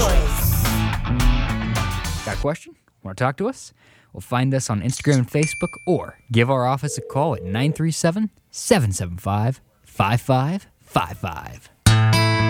choice. Got a question? Want to talk to us? Well, find us on Instagram and Facebook or give our office a call at 937-775-5555.